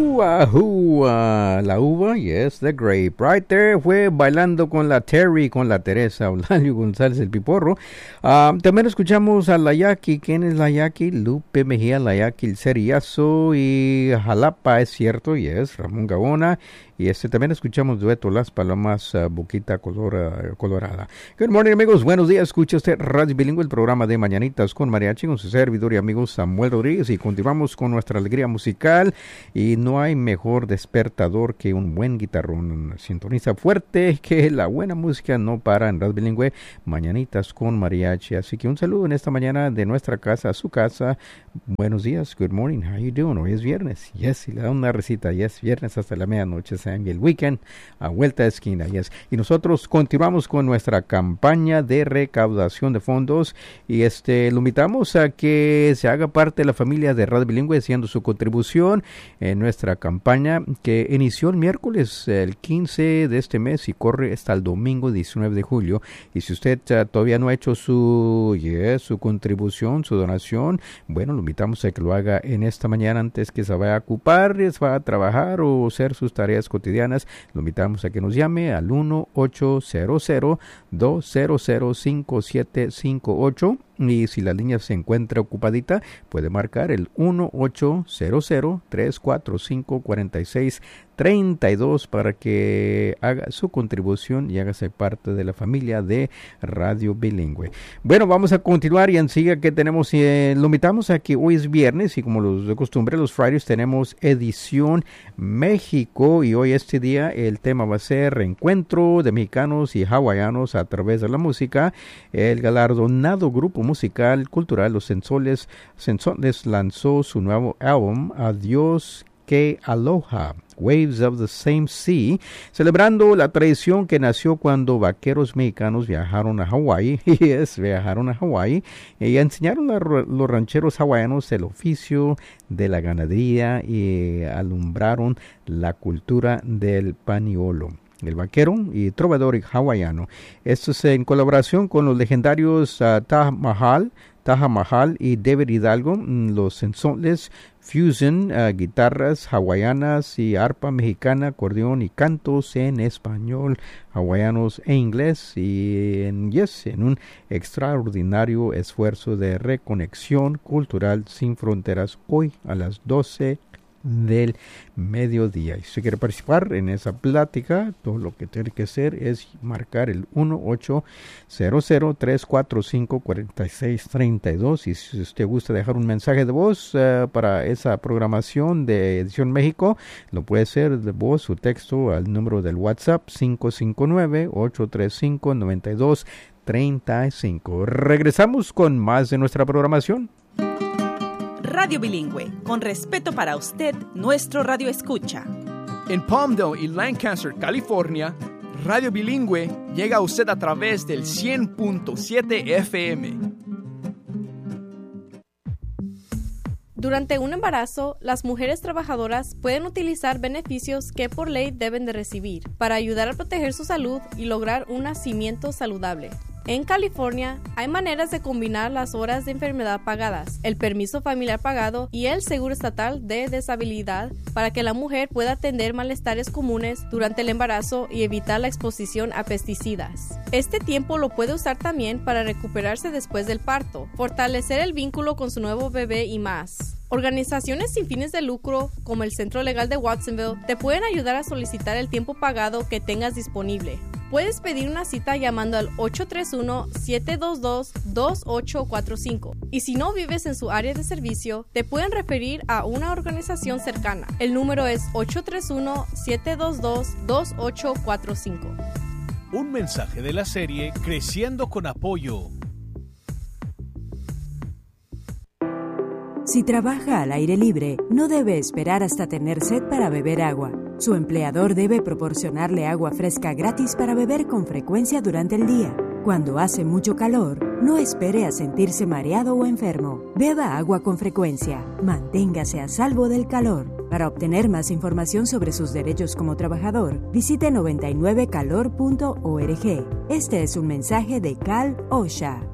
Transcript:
La uva, yes, the grape. Right there fue bailando con la Terry, con la Teresa Eulalio González el Piporro. También escuchamos a la Yaqui. ¿Quién es la Yaqui? Lupe Mejía, la Yaqui, el Ceriazo y Jalapa, es cierto, yes, Ramón Gabona. Y también escuchamos dueto Las Palomas, Boquita Colorada. Good morning, amigos. Buenos días. Escucha usted Radio Bilingüe, el programa de Mañanitas con Mariachi, con su servidor y amigo Samuel Rodríguez. Y continuamos con nuestra alegría musical. Y no hay mejor despertador que un buen guitarrón. Sintoniza fuerte que la buena música no para en Radio Bilingüe, Mañanitas con Mariachi. Así que un saludo en esta mañana de nuestra casa a su casa. Buenos días. Good morning. How you doing? Hoy es viernes. Yes, y le da una recita. Yes, viernes hasta la medianoche. Y el weekend a vuelta de esquina, yes. Y nosotros continuamos con nuestra campaña de recaudación de fondos y lo invitamos a que se haga parte de la familia de Radio Bilingüe haciendo su contribución en nuestra campaña que inició el miércoles el 15 de este mes y corre hasta el domingo 19 de julio. Y si usted todavía no ha hecho su contribución, su donación, bueno, lo invitamos a que lo haga en esta mañana antes que se vaya a ocupar, se va a trabajar o hacer sus tareas cotidianas. Lo invitamos a que nos llame al 1-800-200-5758 y si la línea se encuentra ocupadita puede marcar el 1-800-345-4632 para que haga su contribución y hágase parte de la familia de Radio Bilingüe. Bueno, vamos a continuar y enseguida que tenemos, lo invitamos a que hoy es viernes y como de costumbre los Fridays tenemos edición México y hoy día el tema va a ser Reencuentro de Mexicanos y Hawaianos a través de la música. El galardonado grupo musical cultural Los Sensoles lanzó su nuevo álbum Adiós que Aloha, Waves of the Same Sea, celebrando la tradición que nació cuando vaqueros mexicanos viajaron a Hawái, y enseñaron a los rancheros hawaianos el oficio de la ganadería y alumbraron la cultura del pañuelo. El vaquero y trovador hawaiano. Esto es en colaboración con los legendarios Taja Mahal y David Hidalgo, los Sensoles Fusion, guitarras hawaianas y arpa mexicana, acordeón y cantos en español, hawaianos e inglés y en un extraordinario esfuerzo de reconexión cultural sin fronteras hoy a las 12 del mediodía. Y si quiere participar en esa plática, todo lo que tiene que hacer es marcar el 1-800-345-4632 y si usted gusta dejar un mensaje de voz para esa programación de Edición México, lo puede hacer de voz o texto al número del WhatsApp 559-835-9235. Regresamos con más de nuestra programación. Radio Bilingüe, con respeto para usted, nuestro radio escucha. En Palmdale y Lancaster, California, Radio Bilingüe llega a usted a través del 100.7 FM. Durante un embarazo, las mujeres trabajadoras pueden utilizar beneficios que por ley deben de recibir para ayudar a proteger su salud y lograr un nacimiento saludable. En California, hay maneras de combinar las horas de enfermedad pagadas, el permiso familiar pagado y el seguro estatal de deshabilidad para que la mujer pueda atender malestares comunes durante el embarazo y evitar la exposición a pesticidas. Este tiempo lo puede usar también para recuperarse después del parto, fortalecer el vínculo con su nuevo bebé y más. Organizaciones sin fines de lucro, como el Centro Legal de Watsonville, te pueden ayudar a solicitar el tiempo pagado que tengas disponible. Puedes pedir una cita llamando al 831-722-2845. Y si no vives en su área de servicio, te pueden referir a una organización cercana. El número es 831-722-2845. Un mensaje de la serie Creciendo con Apoyo. Si trabaja al aire libre, no debe esperar hasta tener sed para beber agua. Su empleador debe proporcionarle agua fresca gratis para beber con frecuencia durante el día. Cuando hace mucho calor, no espere a sentirse mareado o enfermo. Beba agua con frecuencia. Manténgase a salvo del calor. Para obtener más información sobre sus derechos como trabajador, visite 99calor.org. Este es un mensaje de Cal OSHA.